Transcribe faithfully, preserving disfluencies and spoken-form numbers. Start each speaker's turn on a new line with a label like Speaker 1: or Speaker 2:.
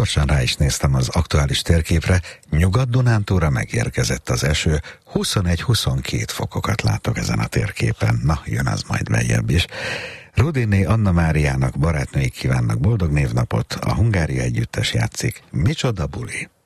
Speaker 1: Gyorsan rá is néztem az aktuális térképre, Nyugat-Dunántúlra megérkezett az eső, huszonegy-huszonkét fokokat látok ezen a térképen, na jön az majd beljebb is. Rudinné Anna Máriának barátnőik kívánnak boldog névnapot, a Hungária együttes játszik Micsoda buli.